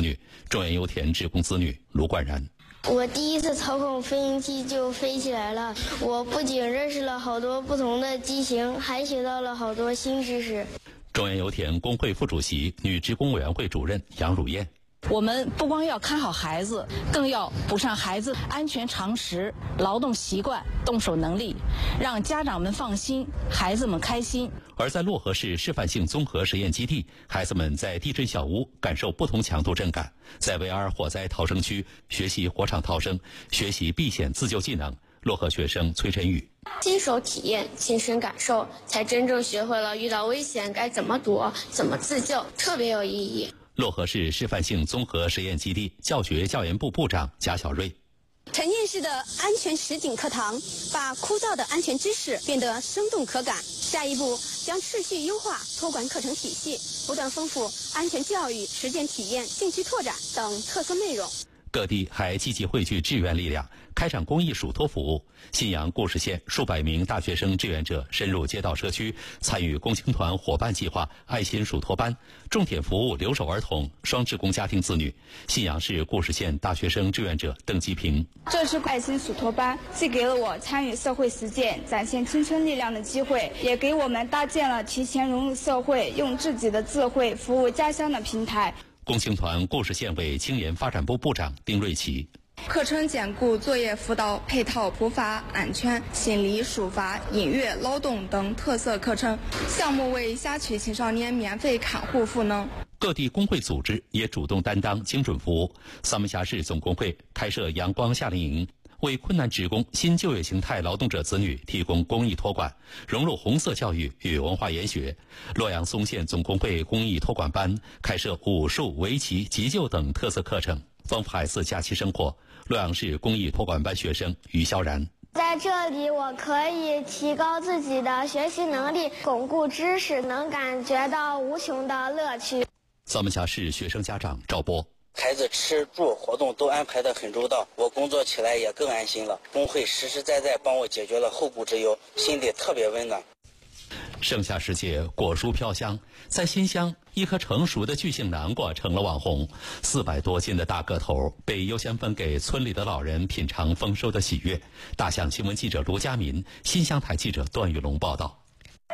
女，中原油田职工子女卢冠然。 我第一次操控飞行器就飞起来了，我不仅认识了好多不同的机型，还学到了好多新知识。 中原油田工会副主席、女职工委员会主任杨汝燕。 我们不光要看好孩子，更要补上孩子安全常识、劳动习惯、动手能力，让家长们放心，孩子们开心。 而在漯河市示范性综合实验基地，孩子们在地震小屋感受不同强度震感，在 VR 火灾逃生区学习火场逃生，学习避险自救技能。漯河学生崔晨宇： 亲手体验、亲身感受，才真正学会了遇到危险该怎么躲、怎么自救，特别有意义。 漯河市示范性综合实验基地教学教研部部长贾小瑞： 沉浸式的安全实景课堂，把枯燥的安全知识变得生动可感。下一步将持续优化托管课程体系，不断丰富安全教育、实践体验、兴趣拓展等特色内容。 各地还积极汇聚志愿力量，开展公益属托服务。信阳固始县数百名大学生志愿者深入街道社区，参与共青团伙伴计划爱心属托班，重点服务留守儿童、双职工家庭子女。信阳市固始县大学生志愿者邓吉平： 这次爱心属托班既给了我参与社会实践、展现青春力量的机会，也给我们搭建了提前融入社会、用自己的智慧服务家乡的平台。 共青团固始县委青年发展部部长丁瑞奇： 课程兼顾作业辅导、配套普法、安全、心理、书法、音乐、劳动等特色课程，项目为辖区青少年免费看护赋能。 各地工会组织也主动担当精准服务。三门峡市总工会开设阳光夏令营，为困难职工、新就业形态劳动者子女提供公益托管，融入红色教育与文化研学。洛阳松县总工会公益托管班开设武术、围棋、急救等特色课程，丰富孩子假期生活。洛阳市公益托管班学生于潇然： 在这里，我可以提高自己的学习能力，巩固知识，能感觉到无穷的乐趣。 三门峡市学生家长赵波： 孩子吃住活动都安排得很周到，我工作起来也更安心了。工会实实在在帮我解决了后顾之忧，心里特别温暖。 盛夏时节，果蔬飘香，在新乡，一颗成熟的巨型南瓜成了网红，400多斤的大个头被优先分给村里的老人品尝丰收的喜悦。大象新闻记者卢佳民，新乡台记者段玉龙报道。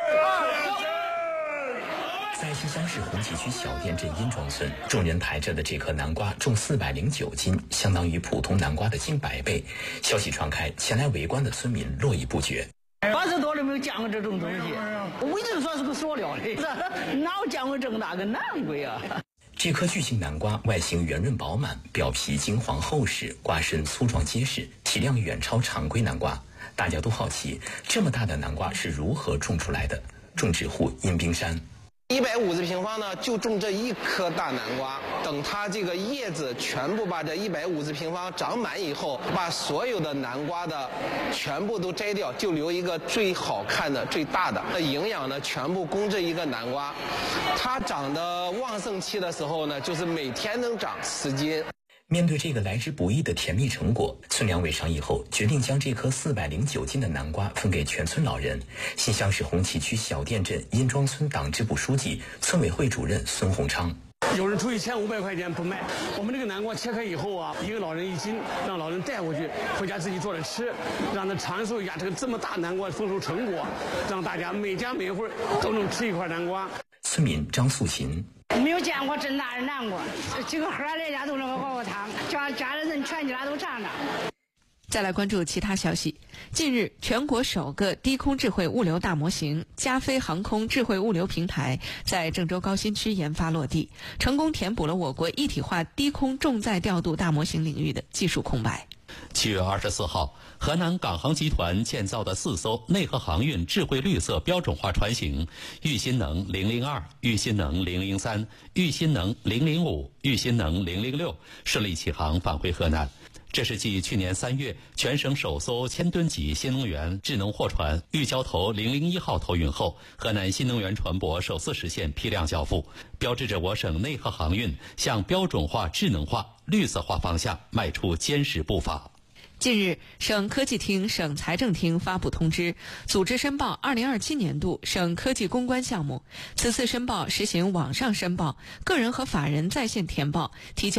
在新乡市红旗区小店镇殷庄村，众人抬着的这颗南瓜重409斤，相当于普通南瓜的近100倍。消息传开，前来围观的村民络绎不绝。 80多年没有见过这种东西，我一直说是个塑料的，哪有见过这么大个南瓜啊？ 这颗巨型南瓜外形圆润饱满，表皮金黄厚实，瓜身粗壮结实，体量远超常规南瓜。大家都好奇，这么大的南瓜是如何种出来的？种植户殷冰山 ：150平方呢，就种这一颗大南瓜。等它这个叶子全部把这150平方长满以后，把所有的南瓜的全部都摘掉，就留一个最好看的、最大的。那营养呢，全部供这一个南瓜。它长得旺盛期的时候呢，就是每天能长10斤。 面对这个来之不易的甜蜜成果，村两委商议后，决定将这颗409斤的南瓜分给全村老人。新乡市红旗区小店镇殷庄村党支部书记、村委会主任孙洪昌： 有人出1500块钱不卖，我们这个南瓜切开以后啊，一个老人1斤，让老人带回去，回家自己做着吃，让他尝受一下这么大南瓜丰收成果，让大家每家每户都能吃一块南瓜。 村民张素琴： 没有见过这么大的南瓜，几个盒来家都能喝过汤，叫家里人全家都尝尝。 再来关注其他消息。近日，全国首个低空智慧物流大模型加飞航空智慧物流平台在郑州高新区研发落地，成功填补了我国一体化低空重载调度大模型领域的技术空白。 7月24号，河南港航集团建造的4艘内河航运智慧绿色标准化船型玉新能002、玉新能003、玉新能005、玉新能006顺利起航返回河南。这是继去年3月全省首艘1000吨级新能源智能货船玉礁头001号投运后，河南新能源船舶首次实现批量交付，标志着我省内河航运向标准化、智能化、绿色化方向迈出坚实步伐。 近日，省科技厅、省财政厅发布通知，组织申报2027年度省科技攻关项目。此次申报实行网上申报，个人和法人在线填报，提交